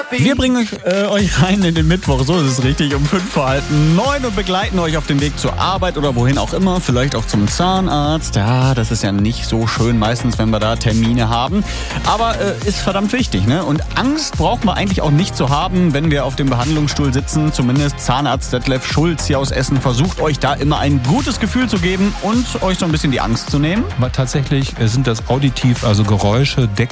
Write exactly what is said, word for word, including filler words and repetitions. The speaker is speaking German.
Wir bringen euch, äh, euch rein in den Mittwoch, so ist es richtig, um fünf vor halb neun und begleiten euch auf dem Weg zur Arbeit oder wohin auch immer, vielleicht auch zum Zahnarzt. Ja, das ist ja nicht so schön meistens, wenn wir da Termine haben, aber äh, ist verdammt wichtig, ne? Und Angst braucht man eigentlich auch nicht zu haben, wenn wir auf dem Behandlungsstuhl sitzen. Zumindest Zahnarzt Detlef Schulz hier aus Essen versucht euch da immer ein gutes Gefühl zu geben und euch so ein bisschen die Angst zu nehmen. Aber tatsächlich sind das auditiv, also Geräusche, decken